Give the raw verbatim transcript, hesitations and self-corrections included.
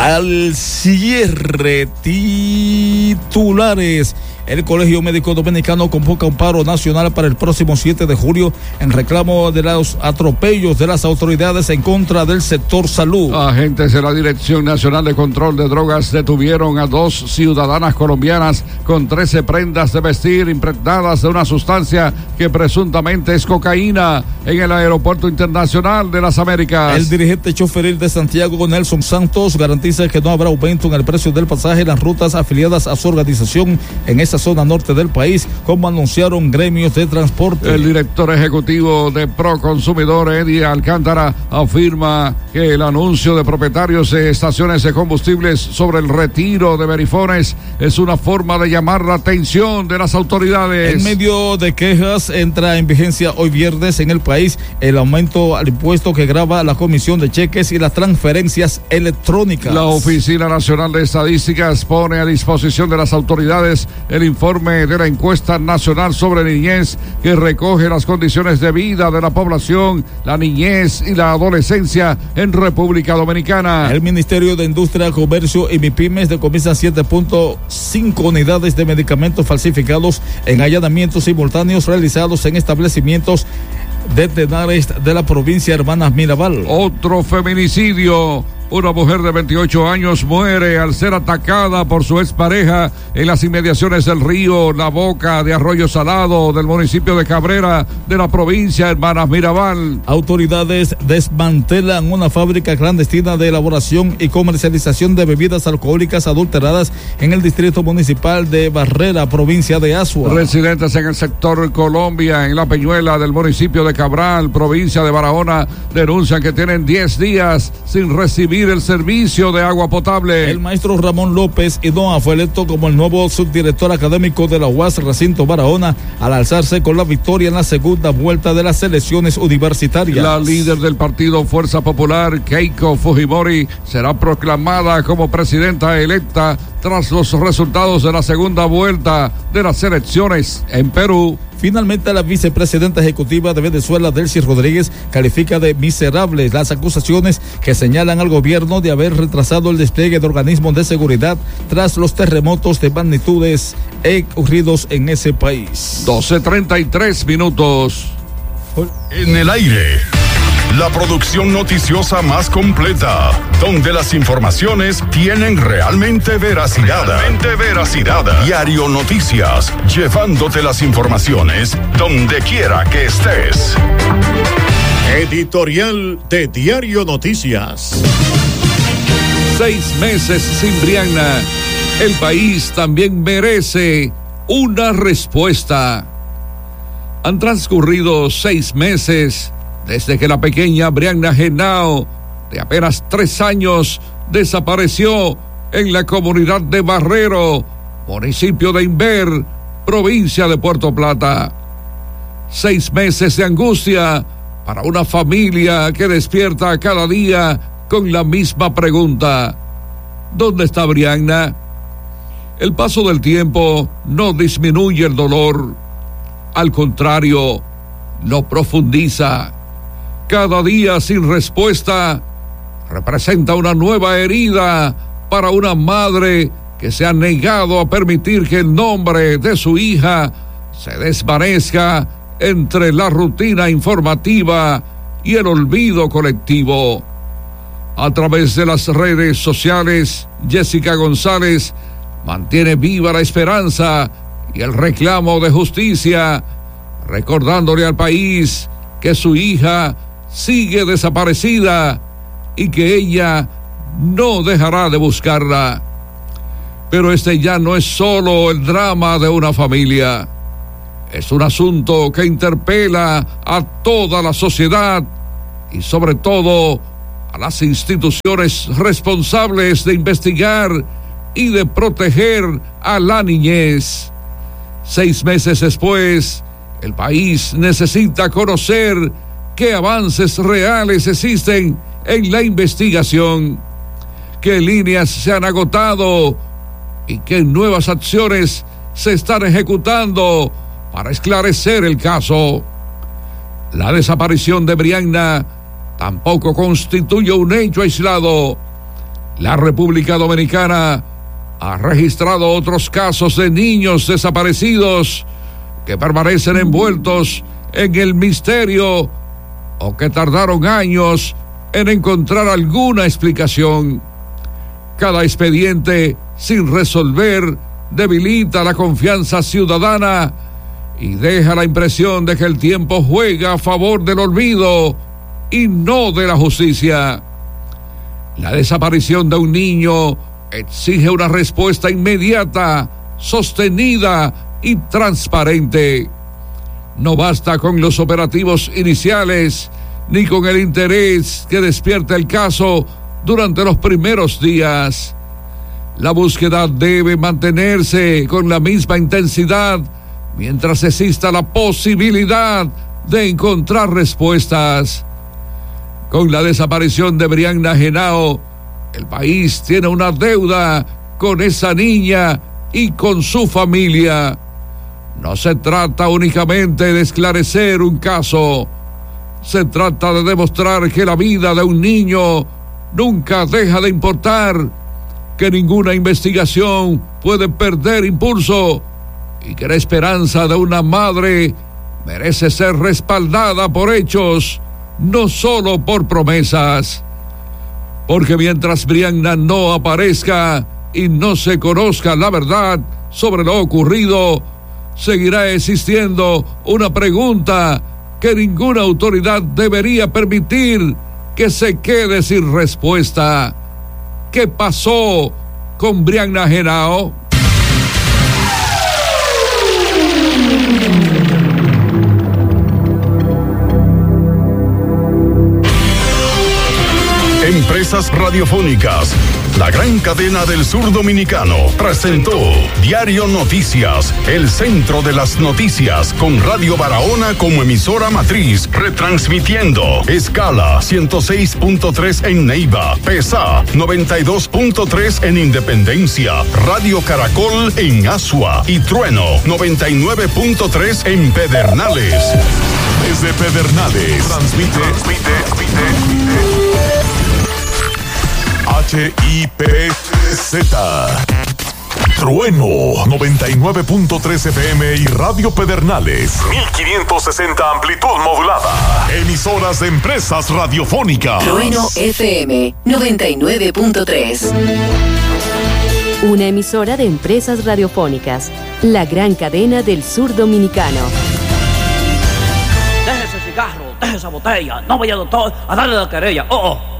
Al cierre, titulares. El Colegio Médico Dominicano convoca un paro nacional para el próximo siete de julio en reclamo de los atropellos de las autoridades en contra del sector salud. Agentes de la Dirección Nacional de Control de Drogas detuvieron a dos ciudadanas colombianas con trece prendas de vestir impregnadas de una sustancia que presuntamente es cocaína en el Aeropuerto Internacional de las Américas. El dirigente choferil de Santiago, Nelson Santos, garantiza que no habrá aumento en el precio del pasaje en las rutas afiliadas a su organización en esa zona norte del país, como anunciaron gremios de transporte. El director ejecutivo de Proconsumidor, Eddie Alcántara, afirma que el anuncio de propietarios de estaciones de combustibles sobre el retiro de verifones es una forma de llamar la atención de las autoridades. En medio de quejas, entra en vigencia hoy viernes en el país el aumento al impuesto que grava la comisión de cheques y las transferencias electrónicas. La Oficina Nacional de Estadísticas pone a disposición de las autoridades el informe de la encuesta nacional sobre niñez que recoge las condiciones de vida de la población, la niñez y la adolescencia en República Dominicana. El Ministerio de Industria, Comercio y MIPIMES decomisa siete punto cinco unidades de medicamentos falsificados en allanamientos simultáneos realizados en establecimientos de Tenares de la provincia Hermanas Mirabal. Otro feminicidio. Una mujer de veintiocho años muere al ser atacada por su expareja en las inmediaciones del río La Boca de Arroyo Salado del municipio de Cabrera de la provincia Hermanas Mirabal. Autoridades desmantelan una fábrica clandestina de elaboración y comercialización de bebidas alcohólicas adulteradas en el distrito municipal de Barrera, provincia de Azua. Residentes en el sector Colombia, en La Peñuela del municipio de Cabral, provincia de Barahona, denuncian que tienen diez días sin recibir el servicio de agua potable. El maestro Ramón López Hinoa fue electo como el nuevo subdirector académico de la U A S Recinto Barahona al alzarse con la victoria en la segunda vuelta de las elecciones universitarias. La líder del partido Fuerza Popular, Keiko Fujimori, será proclamada como presidenta electa tras los resultados de la segunda vuelta de las elecciones en Perú. Finalmente, la vicepresidenta ejecutiva de Venezuela, Delcy Rodríguez, califica de miserables las acusaciones que señalan al gobierno de haber retrasado el despliegue de organismos de seguridad tras los terremotos de magnitudes ocurridos en ese país. doce treinta y tres minutos. En el aire, la producción noticiosa más completa, donde las informaciones tienen realmente veracidad. Realmente veracidad. Diario Noticias, llevándote las informaciones donde quiera que estés. Editorial de Diario Noticias. Seis meses sin Brianna. El país también merece una respuesta. Han transcurrido seis meses desde que la pequeña Brianna Henao, de apenas tres años, desapareció en la comunidad de Barrero, municipio de Inver, provincia de Puerto Plata. Seis meses de angustia para una familia que despierta cada día con la misma pregunta: ¿dónde está Brianna? El paso del tiempo no disminuye el dolor, al contrario, lo profundiza. Cada día sin respuesta representa una nueva herida para una madre que se ha negado a permitir que el nombre de su hija se desvanezca entre la rutina informativa y el olvido colectivo. A través de las redes sociales, Jessica González mantiene viva la esperanza y el reclamo de justicia, recordándole al país que su hija sigue desaparecida y que ella no dejará de buscarla. Pero este ya no es solo el drama de una familia, es un asunto que interpela a toda la sociedad y sobre todo a las instituciones responsables de investigar y de proteger a la niñez. Seis meses después, el país necesita conocer qué avances reales existen en la investigación, qué líneas se han agotado y qué nuevas acciones se están ejecutando para esclarecer el caso. La desaparición de Brianna tampoco constituye un hecho aislado. La República Dominicana ha registrado otros casos de niños desaparecidos que permanecen envueltos en el misterio o que tardaron años en encontrar alguna explicación. Cada expediente sin resolver debilita la confianza ciudadana y deja la impresión de que el tiempo juega a favor del olvido y no de la justicia. La desaparición de un niño exige una respuesta inmediata, sostenida y transparente. No basta con los operativos iniciales ni con el interés que despierta el caso durante los primeros días. La búsqueda debe mantenerse con la misma intensidad mientras exista la posibilidad de encontrar respuestas. Con la desaparición de Brianna Henao, el país tiene una deuda con esa niña y con su familia. No se trata únicamente de esclarecer un caso, se trata de demostrar que la vida de un niño nunca deja de importar, que ninguna investigación puede perder impulso y que la esperanza de una madre merece ser respaldada por hechos, no solo por promesas. Porque mientras Brianna no aparezca y no se conozca la verdad sobre lo ocurrido, seguirá existiendo una pregunta que ninguna autoridad debería permitir que se quede sin respuesta. ¿Qué pasó con Brianna Henao? Empresas Radiofónicas, la gran cadena del sur dominicano, presentó Diario Noticias, el centro de las noticias, con Radio Barahona como emisora matriz, retransmitiendo escala ciento seis punto tres en Neiva, PESA noventa y dos punto tres en Independencia, Radio Caracol en Asua y Trueno noventa y nueve punto tres en Pedernales. Desde Pedernales, transmite, transmite, transmite. H I P Z Trueno noventa y nueve punto tres F M y Radio Pedernales mil quinientos sesenta amplitud modulada. Emisoras de Empresas Radiofónicas. Trueno F M noventa y nueve punto tres. Una emisora de Empresas Radiofónicas, la gran cadena del sur dominicano. Deje ese cigarro, deje esa botella, no vaya doctor a darle la querella. Oh, oh.